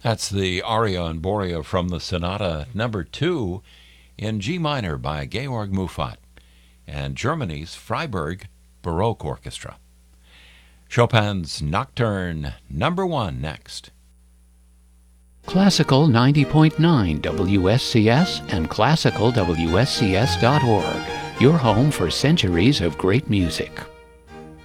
That's the aria and borea from the Sonata Number 2 in G minor by Georg Muffat and Germany's Freiburg Baroque Orchestra. Chopin's Nocturne Number 1 next. Classical 90.9 WSCS and classicalwscs.org, your home for centuries of great music.